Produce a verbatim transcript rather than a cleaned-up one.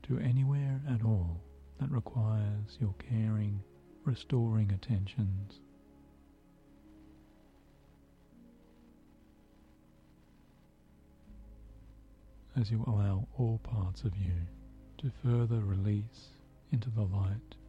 to anywhere at all that requires your caring, restoring attentions. As you allow all parts of you to further release into the light